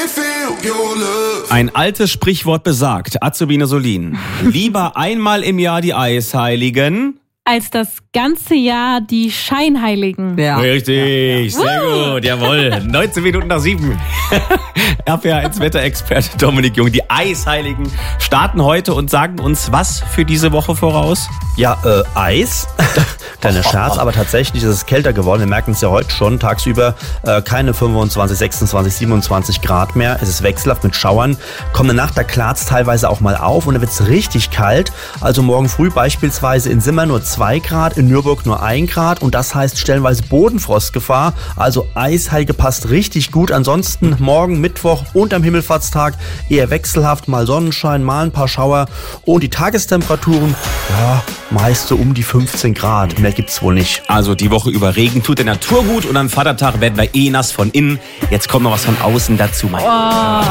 Ein altes Sprichwort besagt, Azubine Solin, lieber einmal im Jahr die Eisheiligen als das ganze Jahr die Scheinheiligen. Ja. Richtig, sehr gut, jawohl. 19 Minuten nach 7. RPA1 Wetterexperte Dominik Jung. Die Eisheiligen starten heute und sagen uns was für diese Woche voraus? Ja, Eis. Kleiner Scherz, aber tatsächlich ist es kälter geworden. Wir merken es ja heute schon tagsüber. Keine 25, 26, 27 Grad mehr. Es ist wechselhaft mit Schauern. Kommende Nacht, da klart es teilweise auch mal auf und dann wird es richtig kalt. Also morgen früh beispielsweise in Simmern nur 2 Grad, in Nürburg nur 1 Grad und das heißt stellenweise Bodenfrostgefahr. Also Eisheilige passt richtig gut. Ansonsten morgen Mittwoch und am Himmelfahrtstag eher wechselhaft, mal Sonnenschein, mal ein paar Schauer und die Tagestemperaturen, ja, meist so um die 15 Grad. Mehr gibt's wohl nicht. Also die Woche über Regen tut der Natur gut und am Vatertag werden wir nass von innen. Jetzt kommt noch was von außen dazu.